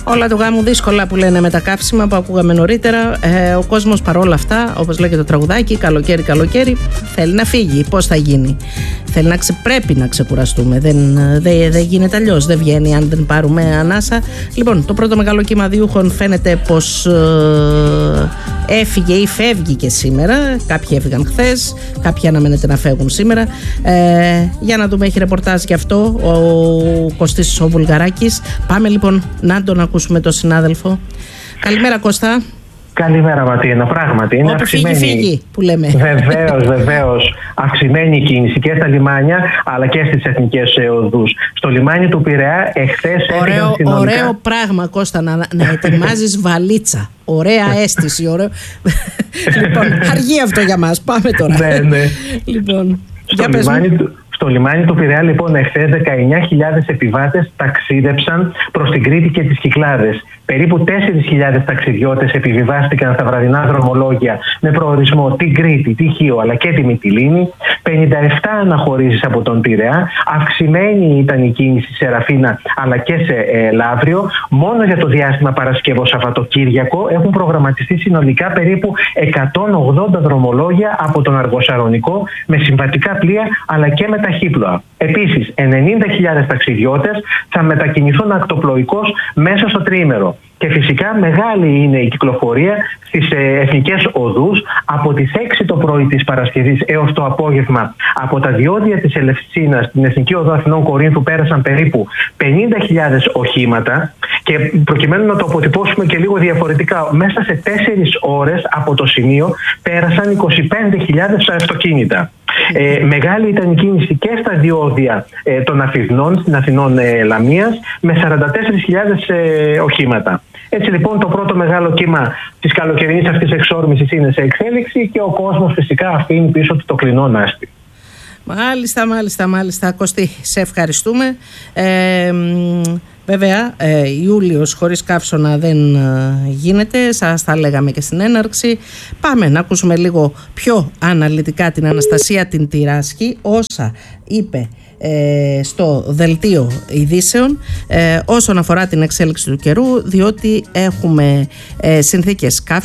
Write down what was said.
Όλα του γάμου δύσκολα που λένε με τα καύσιμα που ακούγαμε νωρίτερα. Ο κόσμος παρόλα αυτά, όπως λέει και το τραγουδάκι, καλοκαίρι, καλοκαίρι, θέλει να φύγει. Πώς θα γίνει? Πρέπει να ξεκουραστούμε. Δεν γίνεται αλλιώς. Δεν βγαίνει αν δεν πάρουμε ανάσα. Λοιπόν, το πρώτο μεγάλο κύμα διούχων φαίνεται πως έφυγε ή φεύγει και σήμερα. Κάποιοι έφυγαν χθες, κάποιοι αναμένεται να φεύγουν σήμερα. Για να δούμε, έχει ρεπορτάζ γι' αυτό ο Κωστής ο Βουλγαράκης. Πάμε λοιπόν να τον ακούσουμε τον συνάδελφο. Καλημέρα Κώστα. Καλημέρα Ματίνα, πράγματι είναι όπου αυξημένη. Φύγει, που λέμε. Βεβαίως. Αυξημένη η κίνηση και στα λιμάνια αλλά και στις εθνικές οδούς. Στο λιμάνι του Πειραιά εχθές έφυγαν συνολικά... Ωραίο πράγμα Κώστα να ετοιμάζεις βαλίτσα. Ωραία αίσθηση, ωραίο. Λοιπόν, αργεί αυτό για μας. Πάμε τώρα. Ναι. Λοιπόν, Στο λιμάνι του Πειραιά, λοιπόν, εχθές 19.000 επιβάτες ταξίδεψαν προς την Κρήτη και τις Κυκλάδες. Περίπου 4.000 ταξιδιώτες επιβιβάστηκαν στα βραδινά δρομολόγια με προορισμό την Κρήτη, τη Χίο αλλά και τη Μυτιλήνη. 57 αναχωρήσεις από τον Πειραιά. Αυξημένη ήταν η κίνηση σε Ραφίνα αλλά και σε Λαύριο. Μόνο για το διάστημα Παρασκευό-Σαββατοκύριακο έχουν προγραμματιστεί συνολικά περίπου 180 δρομολόγια από τον Αργοσαρονικό με συμβατικά πλοία αλλά και με ταχύπλοα. Επίσης, 90.000 ταξιδιώτες θα μετακινηθούν ακτοπλοϊκώς μέσα στο τριήμερο. Και φυσικά μεγάλη είναι η κυκλοφορία στις εθνικές οδούς από τις 6 το πρωί της Παρασκευής έως το απόγευμα. Από τα διόδια της Ελευσίνας στην Εθνική Οδό Αθηνών Κορίνθου πέρασαν περίπου 50.000 οχήματα και προκειμένου να το αποτυπώσουμε και λίγο διαφορετικά, μέσα σε 4 ώρες από το σημείο πέρασαν 25.000 αυτοκίνητα. Μεγάλη ήταν η κίνηση και στα διόδια των Αφιδνών στην Αθηνών Λαμίας με 44.000 οχήματα. Έτσι λοιπόν το πρώτο μεγάλο κύμα της καλοκαιρινής αυτής εξόρμησης είναι σε εξέλιξη και ο κόσμος φυσικά αφήνει πίσω του το κλεινό νάστη. Μάλιστα Κωστή, σε ευχαριστούμε. Βέβαια, Ιούλιος χωρίς καύσωνα δεν γίνεται, σας τα λέγαμε και στην έναρξη. Πάμε να ακούσουμε λίγο πιο αναλυτικά την Αναστασία την Τυράσκη, όσα είπε στο δελτίο ειδήσεων όσον αφορά την εξέλιξη του καιρού, διότι έχουμε συνθήκες καύσωνα